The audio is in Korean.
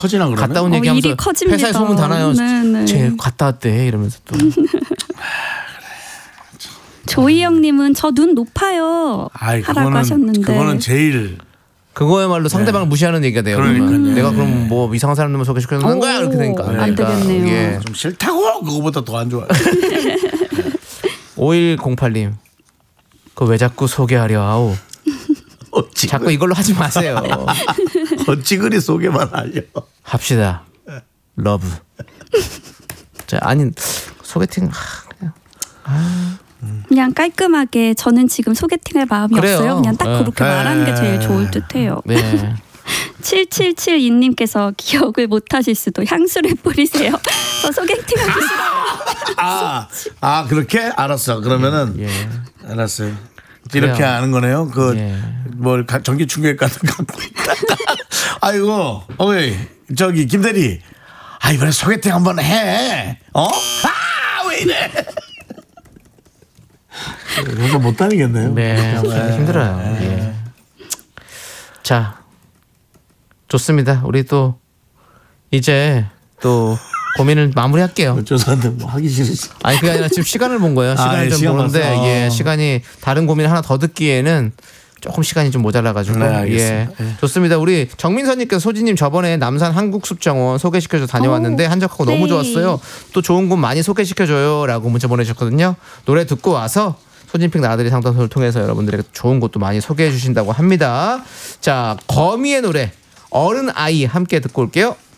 커지나 그러면? 갔다 온 얘기하면서 일이 커집니다. 회사에 소문 다 나요. 네네. 쟤 갔다 왔대 이러면서 또. 조희영님은 저 눈 높아요. 하라고 하셨는데. 그거는 제일 그거야말로 상대방을 무시하는 얘기가 돼요. 그러면. 내가 그럼 뭐 이상한 사람들만 소개시켜주는 거야 이렇게 되니까. 안 되겠네요. 예. 좀 싫다고 그거보다 더 안 좋아요. 5108님 그거 왜 자꾸 소개하려 아우. 자꾸 이걸로 하지 마세요. 어찌 그리 소개만 하려. 합시다. 러브. 자, 아니 소개팅 그냥 깔끔하게 저는 지금 소개팅할 마음이 그래요. 없어요. 그냥 딱 네. 그렇게 말하는 게 제일 좋을 듯해요. 네. 7772님께서 기억을 못하실 수도 향수를 뿌리세요. 저 소개팅하기 싫어요. 그렇게 알았어. 그러면은 알았어요. 이렇게 그래요. 하는 거네요. 뭘 전기 충격 같은 거 갖고 있다. 아이고, 어이 저기 김 대리, 이번에 소개팅 한번 해. 왜 이래? 이거 못 다니겠네요. 네, 힘들어요. 예. 자, 좋습니다. 우리 또 이제 또 고민을 마무리할게요. 저한테 뭐 하기 싫으시. 아니 그게 아니라 지금 시간을 본 거예요. 시간을 좀 시간 보는데 봤어요. 시간이 다른 고민 하나 더 듣기에는 조금 시간이 좀 모자라가지고 네, 알겠습니다. 좋습니다. 우리 정민선님께서 소지님 저번에 남산 한국숲정원 소개시켜줘 다녀왔는데 한적하고 너무 네. 좋았어요. 또 좋은 곳 많이 소개시켜줘요라고 문자 보내주셨거든요. 노래 듣고 와서 소진핑 나들이 상담소를 통해서 여러분들에게 좋은 곳도 많이 소개해 주신다고 합니다. 자, 거미의 노래 어른 아이 함께 듣고 올게요.